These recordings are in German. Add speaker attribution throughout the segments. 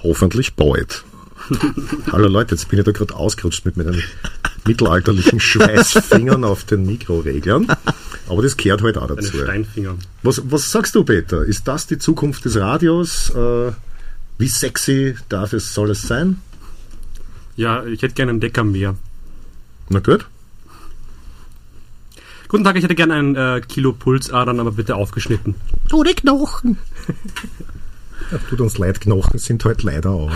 Speaker 1: Hoffentlich bald. Hallo Leute, jetzt bin ich da gerade ausgerutscht mit meinen mittelalterlichen Schweißfingern auf den Mikroreglern. Aber das gehört halt auch dazu.
Speaker 2: Steinfinger.
Speaker 1: Was sagst du, Peter? Ist das die Zukunft des Radios? Wie sexy soll es sein?
Speaker 2: Ja, ich hätte gerne einen Decker mehr.
Speaker 1: Na gut.
Speaker 2: Guten Tag, ich hätte gerne ein Kilo Pulsadern, aber bitte aufgeschnitten.
Speaker 1: Oh, die Knochen! Ja, tut uns leid, Knochen sind halt leider aus.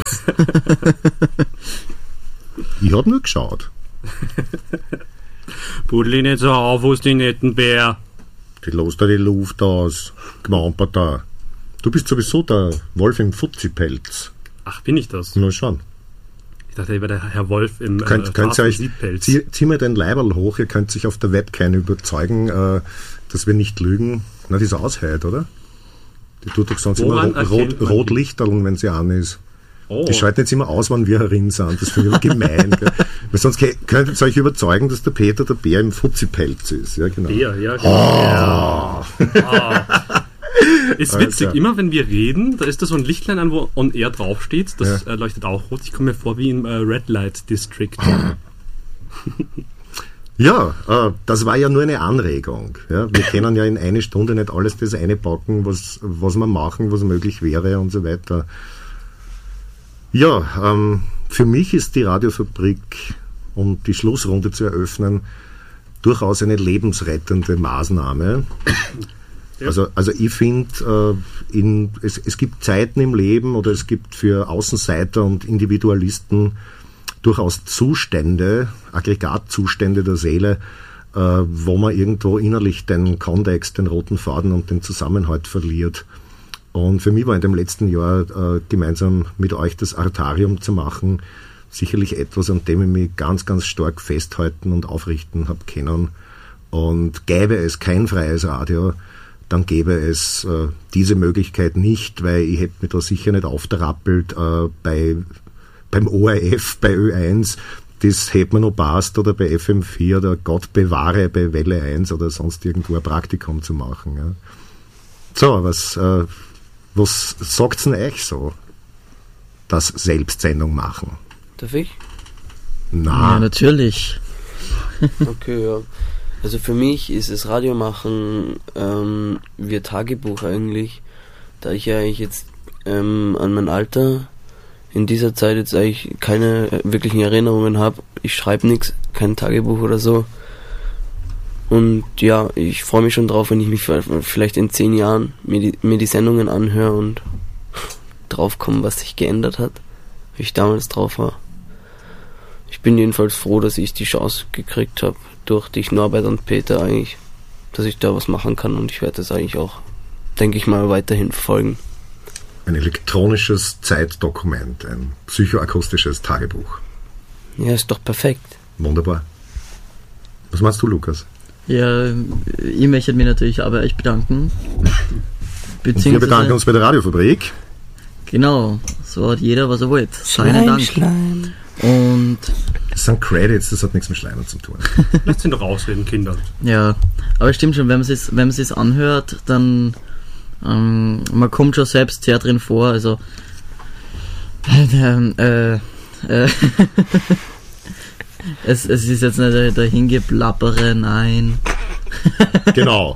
Speaker 1: Ich hab nur geschaut.
Speaker 2: Pudel ihn nicht so auf, wo ist die netten Bär?
Speaker 1: Die lässt da die Luft aus. Gmampert da. Du bist sowieso der Wolf im Fuzzi-Pelz.
Speaker 2: Ach, bin ich das?
Speaker 1: Na schon.
Speaker 2: Ich dachte, ich wäre der Herr Wolf im
Speaker 1: Könnt ihr euch, zieh mir den Leiberl hoch, ihr könnt sich auf der Webcam überzeugen, dass wir nicht lügen. Na, die ist aushält, oder? Die tut doch sonst
Speaker 2: Woran
Speaker 1: immer Rotlichterln, wenn sie an ist.
Speaker 2: Oh.
Speaker 1: Die schalten jetzt immer aus, wann wir herin sind. Das finde ich gemein. Gell? Weil sonst könntet ihr euch überzeugen, dass der Peter der Bär im Fuzzi-Pelz ist. Ja, genau.
Speaker 2: Bär, ja, genau. Ist witzig,
Speaker 1: Also.
Speaker 2: immer wenn wir reden, da ist da so ein Lichtlein an, wo On Air draufsteht. Das leuchtet auch rot. Ich komme mir vor wie im Red Light District.
Speaker 1: Ja, das war ja nur eine Anregung. Ja? Wir können ja in eine Stunde nicht alles das einpacken, was wir machen, was möglich wäre und so weiter. Ja, für mich ist die Radiofabrik, um die Schlussrunde zu eröffnen, durchaus eine lebensrettende Maßnahme. Ja. Also ich finde, es gibt Zeiten im Leben oder es gibt für Außenseiter und Individualisten durchaus Zustände, Aggregatzustände der Seele, wo man irgendwo innerlich den Kontext, den roten Faden und den Zusammenhalt verliert. Und für mich war in dem letzten Jahr gemeinsam mit euch das Artarium zu machen sicherlich etwas, an dem ich mich ganz, ganz stark festhalten und aufrichten habe können. Und gäbe es kein freies Radio, dann gäbe es diese Möglichkeit nicht, weil ich hätte mich da sicher nicht auftrappelt beim ORF, bei Ö1, das hätte mir noch passt, oder bei FM4 oder Gott bewahre bei Welle 1 oder sonst irgendwo ein Praktikum zu machen. Ja. So, was sagt's denn euch so? Das Selbstsendung machen.
Speaker 3: Darf ich?
Speaker 1: Na.
Speaker 4: Ja, natürlich.
Speaker 3: Okay, ja. Also für mich ist das Radiomachen wie Tagebuch eigentlich, da ich ja eigentlich jetzt an mein Alter in dieser Zeit jetzt eigentlich keine wirklichen Erinnerungen habe. Ich schreibe nichts, kein Tagebuch oder so. Und ja, ich freue mich schon drauf, wenn ich mich vielleicht in 10 Jahren mir die Sendungen anhöre und drauf komme, was sich geändert hat, wie ich damals drauf war. Ich bin jedenfalls froh, dass ich die Chance gekriegt habe, durch dich, Norbert und Peter eigentlich, dass ich da was machen kann, und ich werde das eigentlich auch, denke ich mal, weiterhin verfolgen.
Speaker 1: Ein elektronisches Zeitdokument, ein psychoakustisches Tagebuch.
Speaker 3: Ja, ist doch perfekt.
Speaker 1: Wunderbar. Was meinst du, Lukas?
Speaker 4: Ja, ich möchte mich natürlich aber euch bedanken.
Speaker 1: Und wir bedanken uns bei der Radiofabrik.
Speaker 4: Genau, so hat jeder, was er wollte. Seinen Dank.
Speaker 3: Schleim.
Speaker 4: Und
Speaker 1: Das sind Credits, das hat nichts mit Schleimen zu tun.
Speaker 2: Lasst ihn doch ausreden, Kinder.
Speaker 4: ja, aber stimmt schon, wenn man es anhört, dann man kommt schon selbst sehr drin vor, also es ist jetzt nicht der Hingeplappere, nein.
Speaker 1: Genau.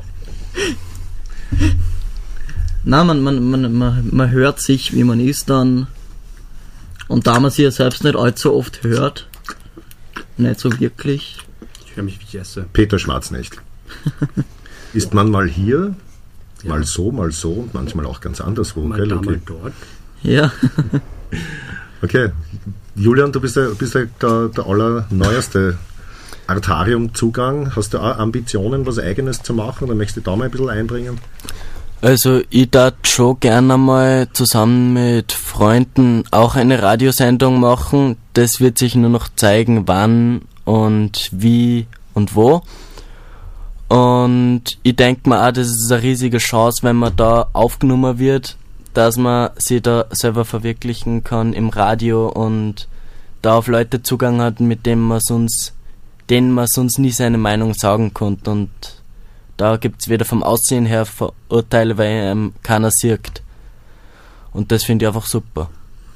Speaker 4: Na, man hört sich, wie man ist dann, und da man sich ja selbst nicht allzu oft hört, nicht so wirklich.
Speaker 2: Ich höre mich, wie ich esse.
Speaker 1: Peter Schwarznächt. Ist man mal hier, mal so und manchmal auch ganz anderswo.
Speaker 2: Mal
Speaker 1: Gell,
Speaker 2: da,
Speaker 1: okay.
Speaker 2: mal dort.
Speaker 4: Ja.
Speaker 1: Okay. Julian, du bist der allerneueste Artarium-Zugang. Hast du auch Ambitionen, was Eigenes zu machen, oder möchtest du da mal ein bisschen einbringen?
Speaker 5: Also ich darf schon gerne mal zusammen mit Freunden auch eine Radiosendung machen. Das wird sich nur noch zeigen, wann und wie und wo. Und ich denke mir auch, das ist eine riesige Chance, wenn man da aufgenommen wird, dass man sich da selber verwirklichen kann im Radio und da auf Leute Zugang hat, mit denen man sonst nie seine Meinung sagen konnte. Und da gibt es weder vom Aussehen her Vorurteile, weil keiner sieht. Und das finde ich einfach super.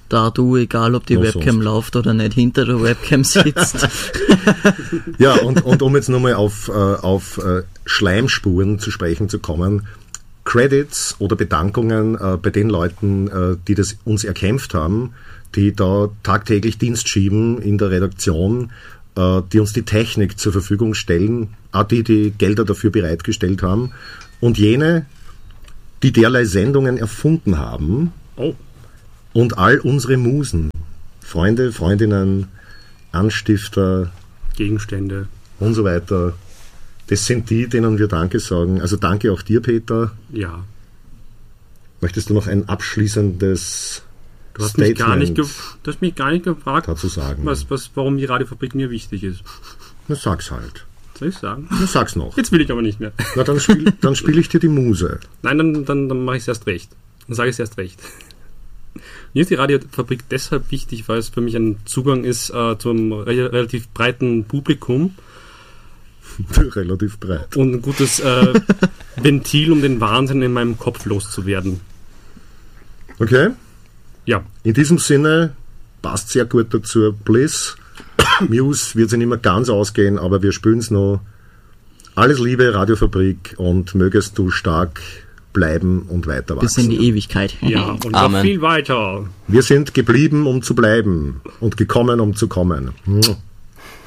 Speaker 4: da du, egal ob die
Speaker 1: No,
Speaker 4: Webcam
Speaker 1: sonst.
Speaker 4: läuft oder nicht, hinter der Webcam sitzt.
Speaker 1: Ja, und um jetzt nochmal auf Schleimspuren zu sprechen zu kommen, Credits oder Bedankungen bei den Leuten, die das uns erkämpft haben, die da tagtäglich Dienst schieben in der Redaktion, die uns die Technik zur Verfügung stellen, auch die Gelder dafür bereitgestellt haben, und jene, die derlei Sendungen erfunden haben, und all unsere Musen, Freunde, Freundinnen, Anstifter,
Speaker 2: Gegenstände
Speaker 1: und so weiter. Das sind die, denen wir Danke sagen. Also danke auch dir, Peter.
Speaker 2: Ja.
Speaker 1: Möchtest du noch ein abschließendes
Speaker 2: Du hast mich gar nicht
Speaker 1: Statement
Speaker 2: gefragt,
Speaker 1: dazu sagen?
Speaker 2: warum die Radiofabrik mir wichtig ist.
Speaker 1: Na, sag's halt.
Speaker 2: Soll ich sagen?
Speaker 1: Na, sag's noch.
Speaker 2: Jetzt will ich aber nicht mehr.
Speaker 1: Na, dann spiel ich dir die Muse.
Speaker 2: Nein, dann mache ich es erst recht. Dann sage ich es erst recht. Mir ist die Radiofabrik deshalb wichtig, weil es für mich ein Zugang ist zum relativ breiten Publikum.
Speaker 1: Relativ breit.
Speaker 2: Und ein gutes Ventil, um den Wahnsinn in meinem Kopf loszuwerden.
Speaker 1: Okay?
Speaker 2: Ja.
Speaker 1: In diesem Sinne passt sehr gut dazu. Bliss. Muse wird sich nicht mehr ganz ausgehen, aber wir spüren es noch. Alles Liebe, Radiofabrik, und mögest du stark bleiben und weiter wachsen.
Speaker 4: Bis in die Ewigkeit.
Speaker 2: Ja, und
Speaker 5: Amen.
Speaker 2: noch viel weiter.
Speaker 1: Wir sind geblieben, um zu bleiben, und gekommen, um zu kommen.